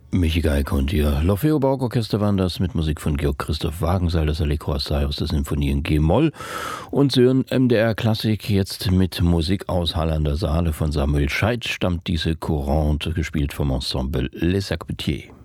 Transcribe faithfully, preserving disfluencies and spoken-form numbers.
Michi Geig und ihr L'Orfeo Bauorchester waren das mit Musik von Georg Christoph Wagenseil, das Allegro Assai aus der Sinfonie in G-Moll. Und Sie hören M D R Klassik jetzt mit Musik aus Hall an der Saale. Von Samuel Scheidt stammt diese Courante, gespielt vom Ensemble Les Acquitiers.